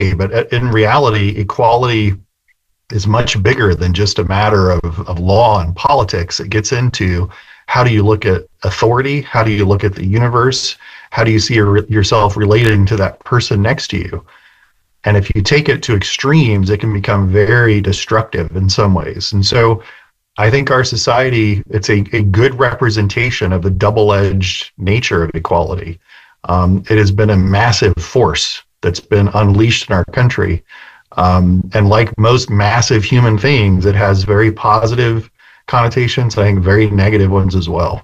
but in reality, equality is much bigger than just a matter of law and politics. It gets into how do you look at authority? How do you look at the universe? How do you see yourself relating to that person next to you? And if you take it to extremes, it can become very destructive in some ways. And so I think our society, it's a good representation of the double-edged nature of equality. It has been a massive force that's been unleashed in our country. And like most massive human things, it has very positive connotations, I think very negative ones as well.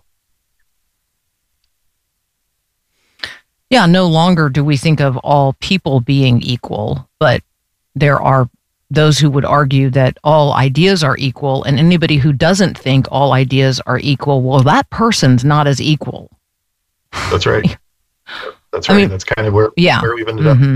Yeah, no longer do we think of all people being equal, but there are those who would argue that all ideas are equal, and anybody who doesn't think all ideas are equal, well, that person's not as equal. That's right. That's right. I mean, that's kind of where we've ended up.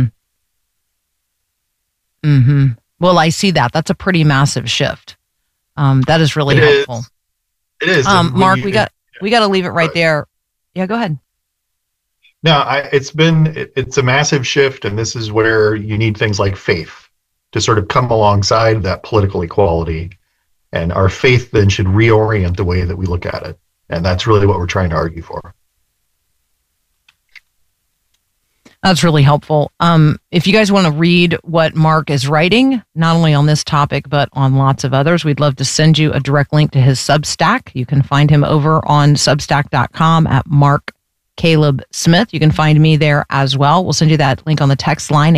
Mm-hmm. Well, I see that. That's a pretty massive shift. That is really helpful. It is. Mark, we got to leave it right there. Yeah, go ahead. No, it's a massive shift, and this is where you need things like faith to sort of come alongside that political equality. And our faith then should reorient the way that we look at it. And that's really what we're trying to argue for. That's really helpful. If you guys want to read what Mark is writing, not only on this topic, but on lots of others, we'd love to send you a direct link to his Substack. You can find him over on substack.com at Mark Caleb Smith. You can find me there as well. We'll send you that link on the text line,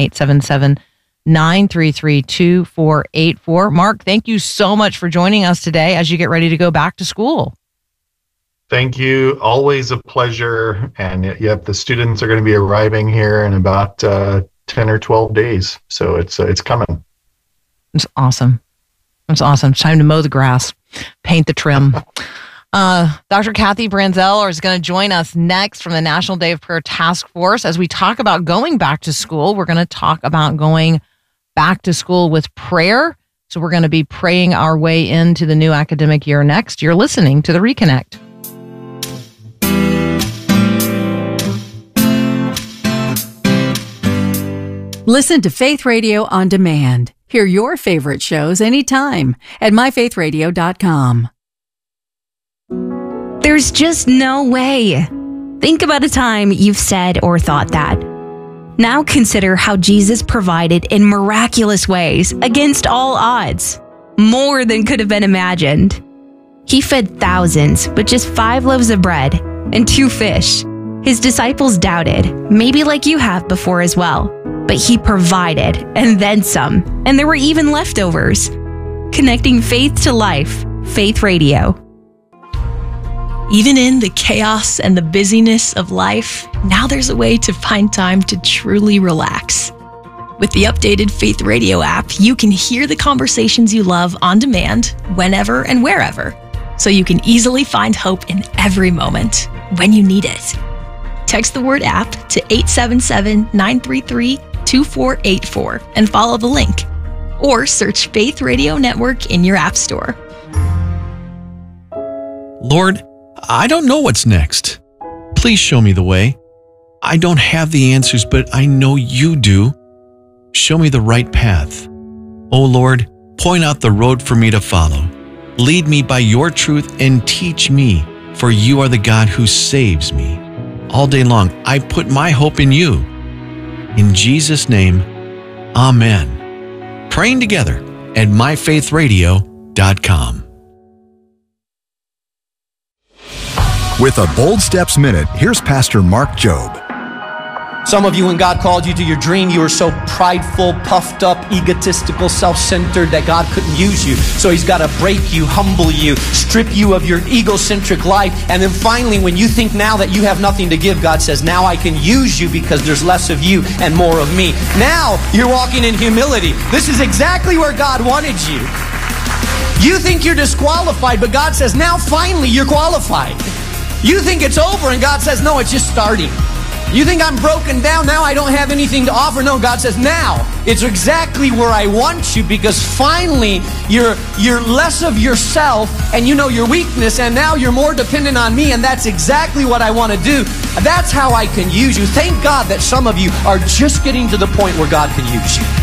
877-933-2484. Mark, thank you so much for joining us today as you get ready to go back to school. Thank you. Always a pleasure. And yep, the students are going to be arriving here in about 10 or 12 days. So it's coming. It's awesome. It's awesome. It's time to mow the grass, paint the trim. Dr. Kathy Branzell is going to join us next from the National Day of Prayer Task Force. As we talk about going back to school, we're going to talk about going back to school with prayer. So we're going to be praying our way into the new academic year next. You're listening to The Reconnect. Listen to Faith Radio on demand. Hear your favorite shows anytime at myfaithradio.com. There's just no way. Think about a time you've said or thought that. Now consider how Jesus provided in miraculous ways against all odds, more than could have been imagined. He fed thousands with just 5 loaves of bread and 2 fish. His disciples doubted, maybe like you have before as well, but he provided and then some, and there were even leftovers. Connecting faith to life, Faith Radio. Even in the chaos and the busyness of life, now there's a way to find time to truly relax. With the updated Faith Radio app, you can hear the conversations you love on demand, whenever and wherever, so you can easily find hope in every moment when you need it. Text the word app to 877-933-2484 and follow the link. Or search Faith Radio Network in your app store. Lord, I don't know what's next. Please show me the way. I don't have the answers, but I know you do. Show me the right path. Oh Lord, point out the road for me to follow. Lead me by your truth and teach me, for you are the God who saves me. All day long, I put my hope in you. In Jesus' name, Amen. Praying together at myfaithradio.com. With a Bold Steps Minute, here's Pastor Mark Jobe. Some of you, when God called you to your dream, you were so prideful, puffed up, egotistical, self-centered that God couldn't use you. So He's got to break you, humble you, strip you of your egocentric life. And then finally, when you think now that you have nothing to give, God says, now I can use you because there's less of you and more of me. Now you're walking in humility. This is exactly where God wanted you. You think you're disqualified, but God says, now finally you're qualified. You think it's over, and God says, no, it's just starting. You think I'm broken down now? I don't have anything to offer? No, God says, now it's exactly where I want you, because finally you're less of yourself and you know your weakness, and now you're more dependent on me, and that's exactly what I want to do. That's how I can use you. Thank God that some of you are just getting to the point where God can use you.